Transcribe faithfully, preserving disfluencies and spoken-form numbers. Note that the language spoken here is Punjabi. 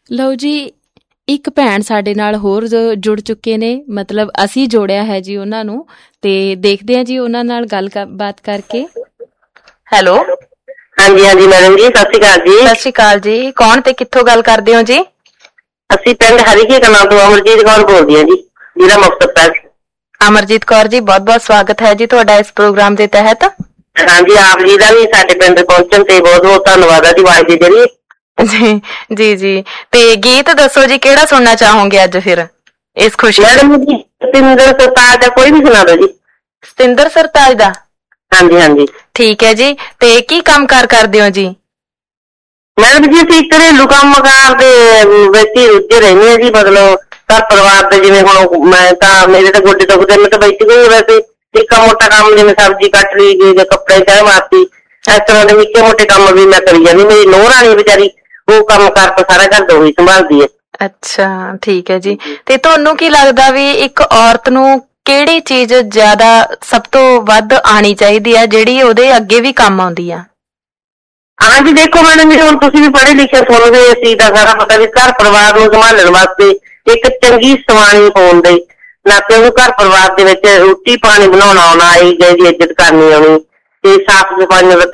ਲਓ ਜੀ, ਇੱਕ ਭੈਣ ਸਾਡੇ ਨਾਲ ਹੋਰ ਜੁੜ ਚੁੱਕੇ ਨੇ, ਮਤਲਬ ਅਸੀਂ ਜੋੜਿਆ ਹੈ ਜੀ ਉਹਨਾਂ ਨੂੰ, ਤੇ ਦੇਖਦੇ ਹਾਂ ਜੀ ਉਹਨਾਂ ਨਾਲ ਗੱਲ ਬਾਤ ਕਰਕੇ। ਹੈਲੋ। ਹਾਂਜੀ ਹਾਂਜੀ ਮੈਡਮ ਜੀ, ਸਤਿ ਸ਼੍ਰੀ ਅਕਾਲ ਜੀ। ਸਤਿ ਸ਼੍ਰੀ ਅਕਾਲ ਜੀ। ਕੌਣ ਤੇ ਕਿੱਥੋਂ ਗੱਲ ਕਰਦੇ ਹੋ ਜੀ? ਅਸੀਂ ਪਿੰਡ ਹਰੀਕੇ ਕਲਾਂ ਤੋਂ ਅਮਰਜੀਤ ਕੌਰ ਬੋਲਦੀ ਹਾਂ ਜੀ, ਜ਼ਿਲ੍ਹਾ ਮੁਕਤਸਰ। ਅਮਰਜੀਤ ਕੌਰ ਜੀ, ਬਹੁਤ ਬਹੁਤ ਸਵਾਗਤ ਹੈ ਜੀ ਤੁਹਾਡਾ ਇਸ ਪ੍ਰੋਗਰਾਮ ਦੇ ਤਹਿਤ। ਹਾਂਜੀ, ਆਪ ਜੀ ਦਾ ਵੀ ਸਾਡੇ ਪਿੰਡ ਪਹੁੰਚਣ ਤੇ ਬਹੁਤ ਬਹੁਤ ਧੰਨਵਾਦ ਆ ਜੀ, ਆਵਾਜ਼ ਦੇ ਜਰੀਏ। ਜੀ ਜੀ ਜੀ। ਤੇ ਗੀਤ ਦੱਸੋ ਜੀ, ਕਿਹੜਾ ਸੁਣਨਾ ਚਾਹੋਗੇ ਅੱਜ ਫਿਰ ਇਸ ਖੁਸ਼ੀ? ਮੈਡਮ ਜੀ ਸਤਿੰਦਰ ਸਰਤਾਜ ਦਾ ਕੋਈ ਵੀ ਸੁਣਾ ਦਿਓ ਜੀ। ਸਤਿੰਦਰ ਸਰਤਾਜ ਦਾ? ਹਾਂਜੀ ਹਾਂਜੀ। ਠੀਕ ਹੈ ਜੀ। ਤੇ ਕੀ ਕੰਮ ਕਾਰ ਕਰਦੇ ਹੋ ਜੀ? ਮੈਡਮ ਜੀ ਅਸੀਂ ਘਰੇਲੂ ਕੰਮ ਕਾਰ ਦੇ ਵਿੱਚ ਹੀ ਰੁੱਝੇ ਰਹਿੰਦੇ ਹਾਂ ਜੀ, ਮਤਲਬ ਘਰ ਪਰਿਵਾਰ ਦੇ। ਜਿਵੇਂ ਹੁਣ ਮੈਂ ਤਾਂ, ਮੇਰੇ ਤਾਂ ਗੋਡੇ ਦੁਖਦੇ, ਮੈਂ ਤਾਂ ਬੈਠੀ ਗਈ ਵੈਸੇ ਨਿੱਕਾ ਮੋਟਾ ਕੰਮ, ਜਿਵੇਂ ਸਬਜ਼ੀ ਕੱਟ ਲਈ ਗਈ ਜਾਂ ਕੱਪੜੇ ਤੈਅ ਮਾਰਤੀ, ਇਸ ਤਰ੍ਹਾਂ ਦੇ ਨਿੱਕੇ ਮੋਟੇ ਕੰਮ ਵੀ ਮੈਂ ਕਰੀ ਜਾਂਦੀ। ਮੇਰੀ ਨੂੰਹ ਰਾਣੀ ਵਿਚਾਰੀ ਉਹ ਕੰਮ ਕਾਰ ਤਾਂ ਸਾਰਾ ਘਰ ਤੋਂ ਹੀ ਸੰਭਾਲਦੀ ਹੈ। ਅੱਛਾ, ਠੀਕ ਹੈ ਜੀ। ਤੇ ਤੁਹਾਨੂੰ ਕੀ ਲੱਗਦਾ ਵੀ ਇੱਕ ਔਰਤ ਨੂੰ ਕਿਹੜੀ ਚੀਜ਼ ਜ਼ਿਆਦਾ ਸਭ ਤੋਂ ਵੱਧ ਆਉਣੀ ਚਾਹੀਦੀ ਆ, ਜਿਹੜੀ ਉਹਦੇ ਅੱਗੇ ਵੀ ਕੰਮ ਆਉਂਦੀ ਆ? ਹਾਂਜੀ ਦੇਖੋ ਮੈਡਮ ਜੀ, ਹੁਣ ਤੁਸੀਂ ਵੀ ਪੜ੍ਹੇ ਲਿਖੇ, ਤੁਹਾਨੂੰ ਵੀ ਇਸ ਚੀਜ਼ ਦਾ ਸਾਰਾ ਪਤਾ ਵੀ ਘਰ ਪਰਿਵਾਰ ਨੂੰ ਸੰਭਾਲਣ ਵਾਸਤੇ ਇੱਕ ਚੰਗੀ ਸਵਾਣੀ ਹੋਣ ਦੇ ਨਾਤੇ ਉਹਨੂੰ ਘਰ ਪਰਿਵਾਰ ਦੇ ਵਿੱਚ ਰੋਟੀ ਪਾਣੀ ਬਣਾਉਣਾ ਆਉਣਾ, ਆਈ ਗਏ ਦੀ ਇੱਜ਼ਤ ਕਰਨੀ ਆਉਣੀ, ਤੇ ਸਾਫ਼ ਸਫਾਈਆਂ ਦਾ